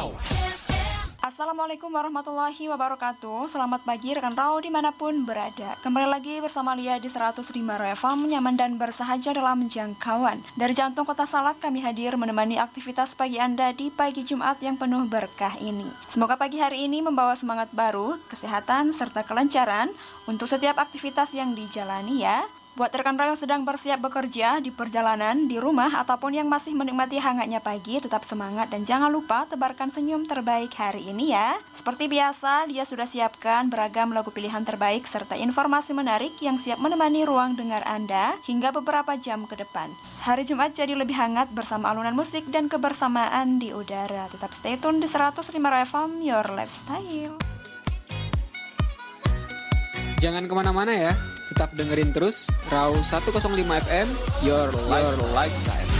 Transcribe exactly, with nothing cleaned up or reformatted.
Rau. Assalamualaikum warahmatullahi wabarakatuh. Selamat pagi rekan Rau dimanapun berada. Kembali lagi bersama Lia di seratus lima Rau F M, nyaman dan bersahaja dalam jangkauan. Dari jantung kota Salak kami hadir menemani aktivitas pagi Anda di pagi Jumat yang penuh berkah ini. Semoga pagi hari ini membawa semangat baru, kesehatan, serta kelancaran untuk setiap aktivitas yang dijalani ya. Buat rekan Rau yang sedang bersiap bekerja, di perjalanan, di rumah, ataupun yang masih menikmati hangatnya pagi, tetap semangat dan jangan lupa tebarkan senyum terbaik hari ini ya. Seperti biasa, dia sudah siapkan beragam lagu pilihan terbaik serta informasi menarik yang siap menemani ruang dengar Anda hingga beberapa jam ke depan. Hari Jumat jadi lebih hangat bersama alunan musik dan kebersamaan di udara. Tetap stay tune di seratus lima F M, Your Lifestyle. Jangan kemana-mana ya, tetap dengerin terus Rau seratus lima F M, Your, Your Lifestyle.